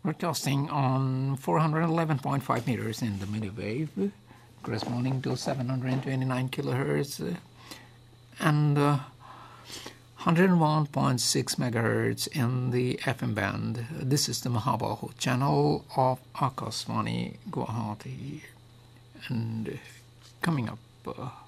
Broadcasting on 411.5 meters in the milliwave, corresponding to 729 kilohertz, and 101.6 megahertz in the FM band. This is the Mahabahu channel of Akashvani Guwahati. And coming up